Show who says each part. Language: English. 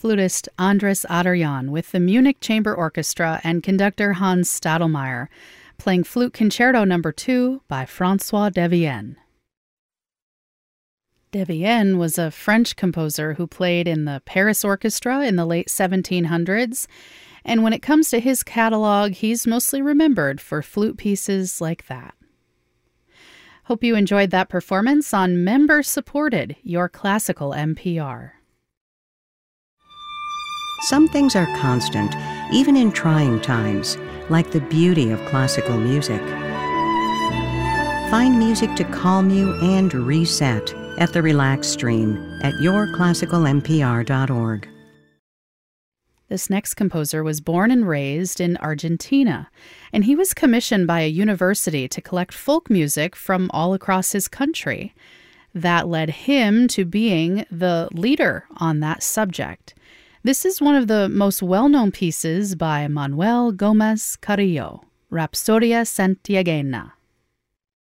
Speaker 1: flutist Andres Adorjan with the Munich Chamber Orchestra and conductor Hans Stadelmeier, playing Flute Concerto No. 2 by François Devienne. Devienne was a French composer who played in the Paris Orchestra in the late 1700s, and when it comes to his catalog, he's mostly remembered for flute pieces like that. Hope you enjoyed that performance on member-supported Your Classical NPR.
Speaker 2: Some things are constant, even in trying times, like the beauty of classical music. Find music to calm you and reset at the Relax Stream at yourclassicalnpr.org.
Speaker 1: This next composer was born and raised in Argentina, and he was commissioned by a university to collect folk music from all across his country. That led him to being the leader on that subject. This is one of the most well-known pieces by Manuel Gómez Carrillo, Rapsodia Santiagueña.